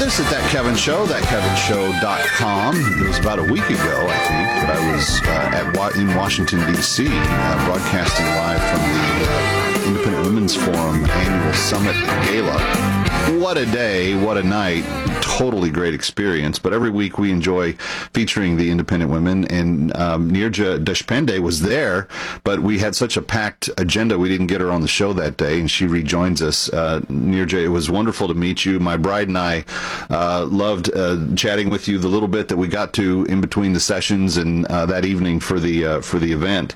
us at That Kevin Show, thatkevinshow.com. It was about a week ago, I think, that I was in Washington, D.C., broadcasting live from the Independent Women's Forum Annual Summit Gala. What a day, what a night. Totally great experience. But every week we enjoy featuring the independent women, and Nirja Deshpande was there, but we had such a packed agenda we didn't get her on the show that day, and she rejoins us. Nirja, it was wonderful to meet you. My bride and I loved chatting with you the little bit that we got to in between the sessions and that evening for the event.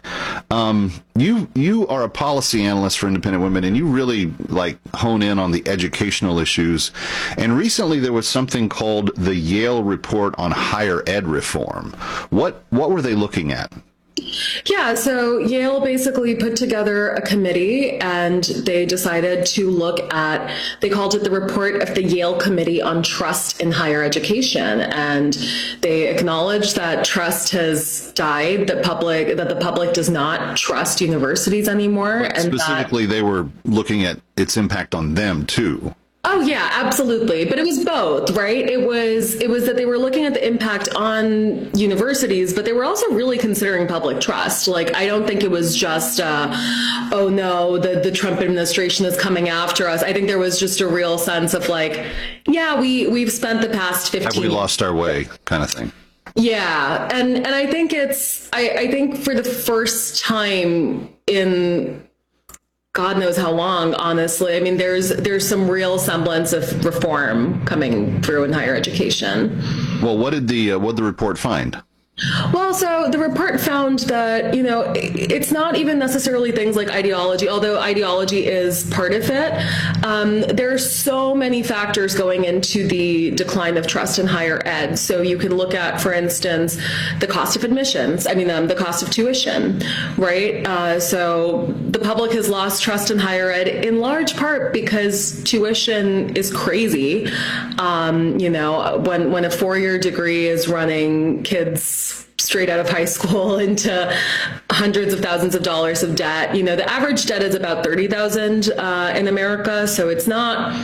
You are a policy analyst for independent women, and you really hone in on the educational issues. And recently there was something called the Yale Report on Higher Ed Reform. What were they looking at? Yeah, so Yale basically put together a committee, and they decided to look at, they called it the report of the Yale Committee on Trust in Higher Education. And they acknowledged that trust has died, that the public does not trust universities anymore. Right. And specifically, they were looking at its impact on them, too. Oh, yeah, absolutely. But it was both, right? It was that they were looking at the impact on universities, but they were also really considering public trust. I don't think it was just, oh no, the Trump administration is coming after us. I think there was just a real sense of yeah, we've spent the past 15 years. Have we lost our way kind of thing? Yeah. And I think I think for the first time in God knows how long, honestly. I mean, there's some real semblance of reform coming through in higher education. Well, what did the report find? Well, so the report found that, it's not even necessarily things like ideology, although ideology is part of it. There are so many factors going into the decline of trust in higher ed. So you can look at, for instance, the cost of admissions, the cost of tuition, right? So the public has lost trust in higher ed in large part because tuition is crazy. When a four-year degree is running kids straight out of high school into hundreds of thousands of dollars of debt. The average debt is about $30,000 in America, so it's not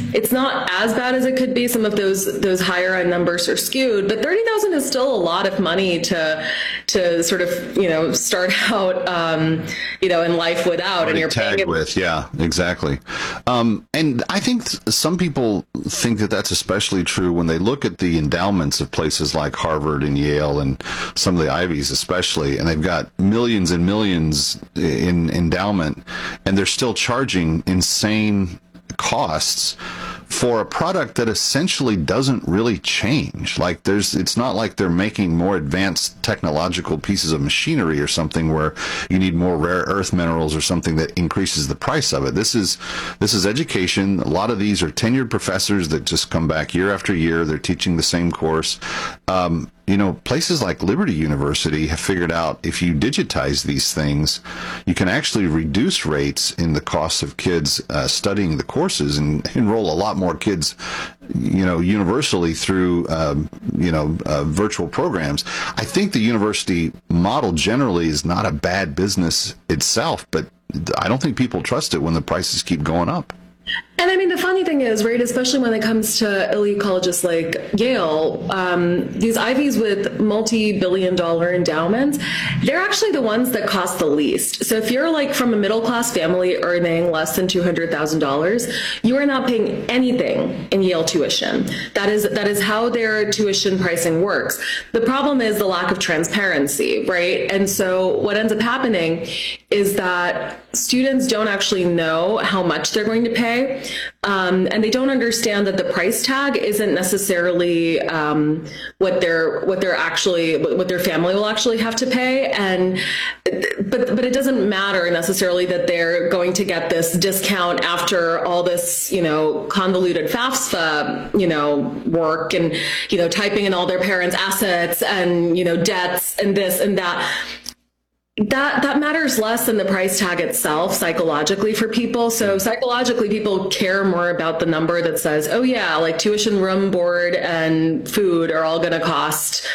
as bad as it could be. Some of those higher end numbers are skewed, but $30,000 is still a lot of money to sort of start out in life without, and you're tagged with. Yeah, exactly. And I think some people think that that's especially true when they look at the endowments of places like Harvard and Yale and some of the Ivies especially, and they've got millions and millions in endowment, and they're still charging insane costs for a product that essentially doesn't really change. It's not like they're making more advanced technological pieces of machinery or something where you need more rare earth minerals or something that increases the price of it. This is education. A lot of these are tenured professors that just come back year after year. They're teaching the same course. Places like Liberty University have figured out if you digitize these things, you can actually reduce rates in the cost of kids studying the courses and enroll a lot more kids, universally through, virtual programs. I think the university model generally is not a bad business itself, but I don't think people trust it when the prices keep going up. And I mean, the funny thing is, right, especially when it comes to elite colleges like Yale, these Ivies with multi-billion-dollar endowments, they're actually the ones that cost the least. So if you're from a middle-class family earning less than $200,000, you are not paying anything in Yale tuition. That is how their tuition pricing works. The problem is the lack of transparency, right? And so what ends up happening is that students don't actually know how much they're going to pay. And they don't understand that the price tag isn't necessarily what their family will actually have to pay, but it doesn't matter necessarily that they're going to get this discount after all this convoluted FAFSA work and typing in all their parents' assets and debts and this and that. That matters less than the price tag itself psychologically for people. So psychologically, people care more about the number that says, oh yeah, like tuition, room, board, and food are all going to cost,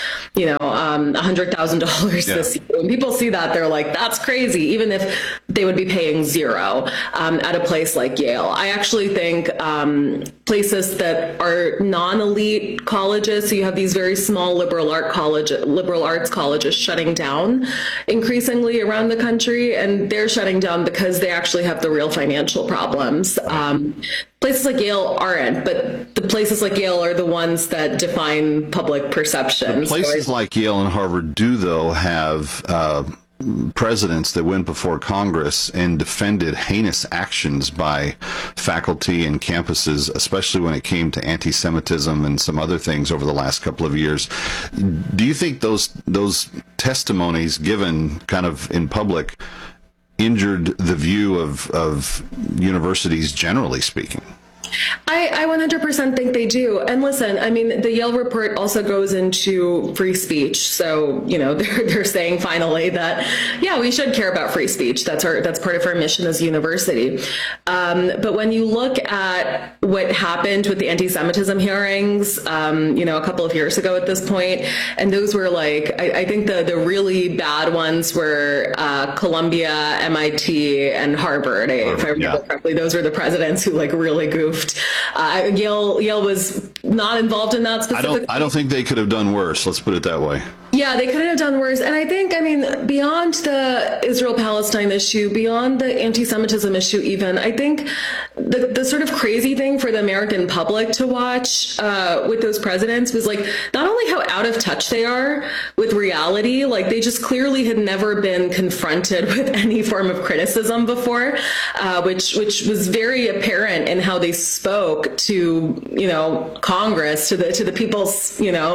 $100,000 this year. When people see that, they're like, that's crazy, even if they would be paying zero at a place like Yale. I actually think places that are non-elite colleges, so you have these very small liberal arts colleges shutting down increasingly around the country, and they're shutting down because they actually have the real financial problems. Places like Yale aren't, but the places like Yale are the ones that define public perception. Places like Yale and Harvard do, though, have presidents that went before Congress and defended heinous actions by faculty and campuses, especially when it came to anti-Semitism and some other things over the last couple of years. Do you think those testimonies given kind of in public injured the view of universities generally speaking? I 100% think they do. And listen, I mean, the Yale report also goes into free speech. So, they're saying finally that, yeah, we should care about free speech. That's part of our mission as a university. But when you look at what happened with the anti-Semitism hearings, a couple of years ago at this point, and those were like, I think the really bad ones were Columbia, MIT, and Harvard. If I remember correctly, those were the presidents who like really goofed. Yale was not involved in that specifically. I don't think they could have done worse. Let's put it that way. Yeah, they could have done worse. And I think, beyond the Israel-Palestine issue, beyond the anti-Semitism issue even, I think the sort of crazy thing for the American public to watch with those presidents was like, not only how out of touch they are with reality, like they just clearly had never been confronted with any form of criticism before, which was very apparent in how they spoke to, Congress, to the people's,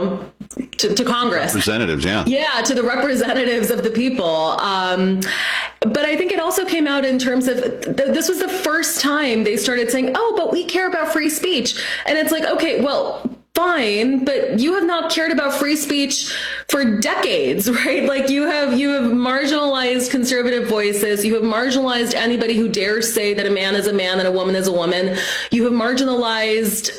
to Congress. Representatives, yeah. Yeah, to the representatives of the people. But I think it also came out in terms of, this was the first time they started saying, oh, but we care about free speech. And it's like, okay, well, fine, but you have not cared about free speech for decades, right? Like you have marginalized conservative voices. You have marginalized anybody who dares say that a man is a man and a woman is a woman. You have marginalized,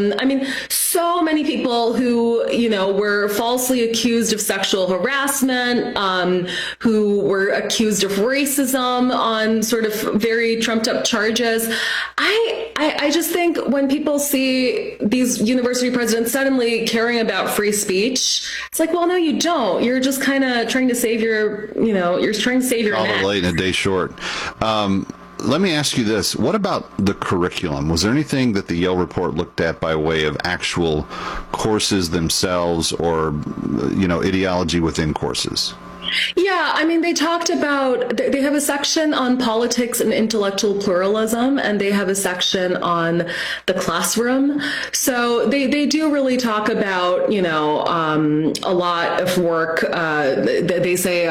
so many people who, were falsely accused of sexual harassment, who were accused of racism on sort of very trumped up charges. I just think when people see these university presidents suddenly caring about free speech, it's like, well, no, you don't. You're just kind of trying to save your neck. Late and a day short. Let me ask you this. What about the curriculum? Was there anything that the Yale report looked at by way of actual courses themselves or, ideology within courses? Yeah, they talked about, they have a section on politics and intellectual pluralism, and they have a section on the classroom. So they do really talk about, a lot of work. They say,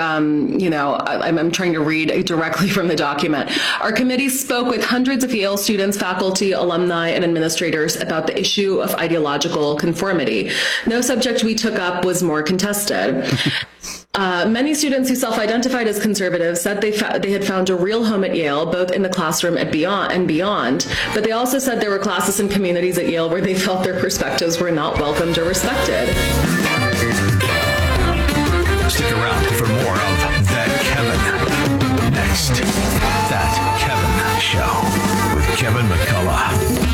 I'm trying to read directly from the document. Our committee spoke with hundreds of Yale students, faculty, alumni, and administrators about the issue of ideological conformity. No subject we took up was more contested. Many students who self-identified as conservatives said they had found a real home at Yale, both in the classroom and beyond. But they also said there were classes and communities at Yale where they felt their perspectives were not welcomed or respected. Stick around for more of That Kevin. Next, That Kevin Show with Kevin McCullough.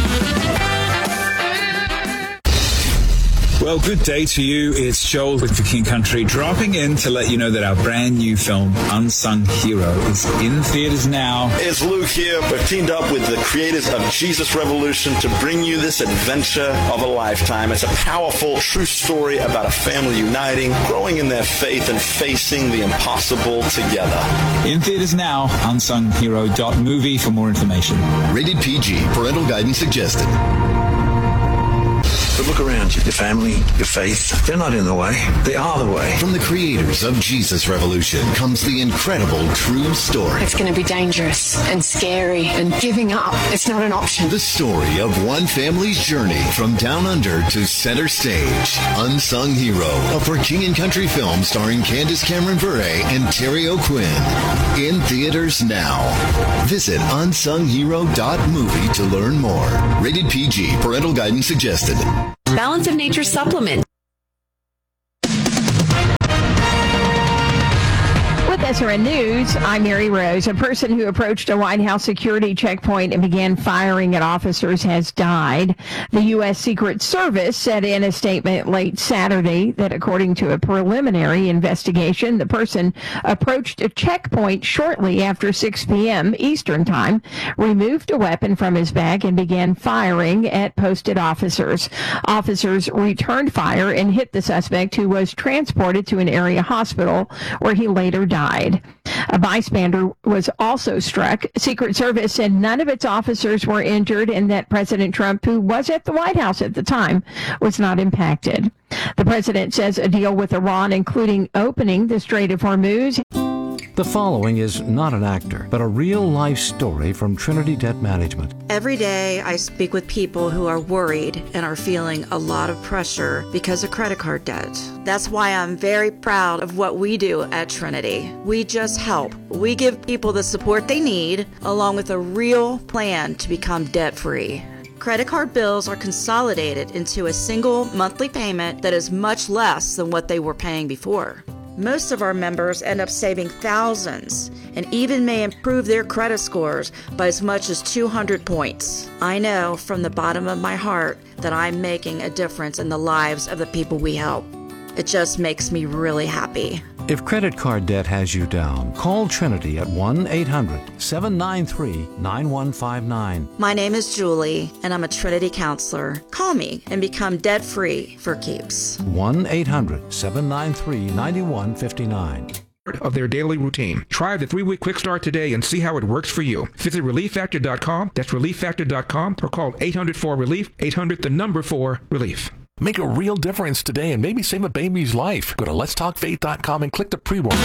Well, good day to you. It's Joel with The King Country, dropping in to let you know that our brand new film, Unsung Hero, is in theaters now. It's Luke here. We've teamed up with the creators of Jesus Revolution to bring you this adventure of a lifetime. It's a powerful, true story about a family uniting, growing in their faith, and facing the impossible together. In theaters now, unsunghero.movie for more information. Rated PG. Parental guidance suggested. But look around you. Your family, your faith, they're not in the way. They are the way. From the creators of Jesus Revolution comes the incredible true story. It's going to be dangerous and scary, and giving up, it's not an option. The story of one family's journey from down under to center stage. Unsung Hero, a For King and Country film starring Candace Cameron Bure and Terry O'Quinn. In theaters now. Visit unsunghero.movie to learn more. Rated PG. Parental guidance suggested. Balance of Nature supplement. With SRN News, I'm Mary Rose. A person who approached a White House security checkpoint and began firing at officers has died. The U.S. Secret Service said in a statement late Saturday that according to a preliminary investigation, the person approached a checkpoint shortly after 6 p.m. Eastern Time, removed a weapon from his bag, and began firing at posted officers. Officers returned fire and hit the suspect, who was transported to an area hospital where he later died. A bystander was also struck. Secret Service said none of its officers were injured and that President Trump, who was at the White House at the time, was not impacted. The president says a deal with Iran, including opening the Strait of Hormuz. The following is not an actor, but a real-life story from Trinity Debt Management. Every day I speak with people who are worried and are feeling a lot of pressure because of credit card debt. That's why I'm very proud of what we do at Trinity. We just help. We give people the support they need, along with a real plan to become debt-free. Credit card bills are consolidated into a single monthly payment that is much less than what they were paying before. Most of our members end up saving thousands and even may improve their credit scores by as much as 200 points. I know from the bottom of my heart that I'm making a difference in the lives of the people we help. It just makes me really happy. If credit card debt has you down, call Trinity at 1-800-793-9159. My name is Julie, and I'm a Trinity counselor. Call me and become debt-free for keeps. 1-800-793-9159. Of their daily routine. Try the 3-week quick start today and see how it works for you. Visit ReliefFactor.com. That's ReliefFactor.com, or call 800-4-RELIEF, 800-4-RELIEF. Make a real difference today and maybe save a baby's life. Go to letstalkfaith.com and click the pre-roll.